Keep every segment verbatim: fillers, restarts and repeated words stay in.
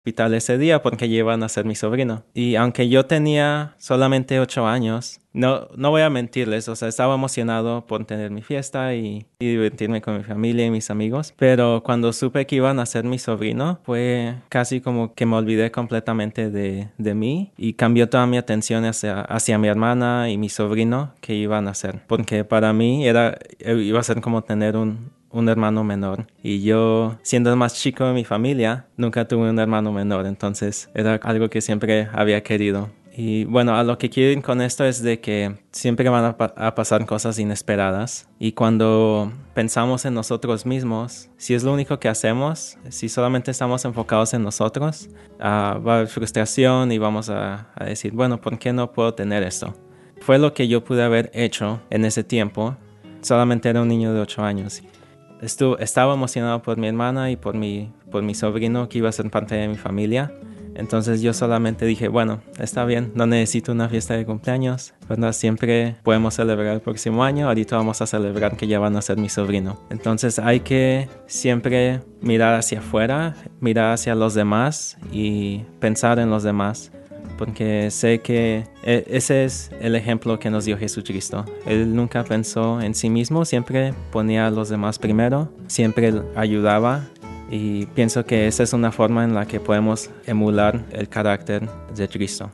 hospital ese día porque iban a ser mi sobrino. Y aunque yo tenía solamente ocho años, no, no voy a mentirles, o sea, estaba emocionado por tener mi fiesta y, y divertirme con mi familia y mis amigos. Pero cuando supe que iban a ser mi sobrino, fue casi como que me olvidé completamente de, de mí y cambió toda mi atención hacia, hacia mi hermana y mi sobrino que iban a ser. Porque para mí era, iba a ser como tener un un hermano menor. Y yo, siendo el más chico de mi familia, nunca tuve un hermano menor. Entonces era algo que siempre había querido. Y bueno, a lo que quiero ir con esto es de que siempre van a, pa- a pasar cosas inesperadas. Y cuando pensamos en nosotros mismos, si es lo único que hacemos, si solamente estamos enfocados en nosotros, ah, va a haber frustración y vamos a, a decir, bueno, ¿por qué no puedo tener esto? Fue lo que yo pude haber hecho en ese tiempo. Solamente era un niño de ocho años. Estuve, estaba emocionado por mi hermana y por mi, por mi sobrino que iba a ser parte de mi familia. Entonces yo solamente dije, bueno, está bien, no necesito una fiesta de cumpleaños, ¿verdad? Siempre podemos celebrar el próximo año, ahorita vamos a celebrar que ya van a ser mi sobrino. Entonces hay que siempre mirar hacia afuera, mirar hacia los demás y pensar en los demás. Porque sé que ese es el ejemplo que nos dio Jesucristo. Él nunca pensó en sí mismo, siempre ponía a los demás primero, siempre ayudaba y pienso que esa es una forma en la que podemos emular el carácter de Cristo.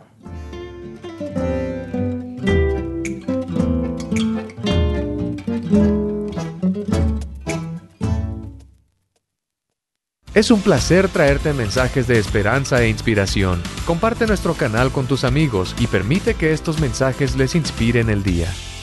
Es un placer traerte mensajes de esperanza e inspiración. Comparte nuestro canal con tus amigos y permite que estos mensajes les inspiren el día.